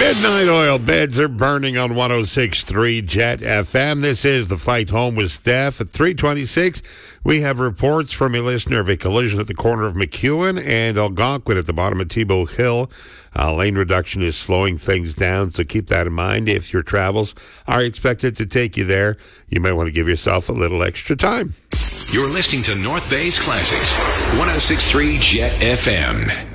Midnight oil beds are burning on 106.3 Jet FM. This is The Fight Home with Steph. At 3:26, we have reports from a listener of a collision at the corner of McEwen and Algonquin at the bottom of Tebow Hill. Lane reduction is slowing things down, so keep that in mind. If your travels are expected to take you there, you may want to give yourself a little extra time. You're listening to North Bay's Classics, 106.3 Jet FM.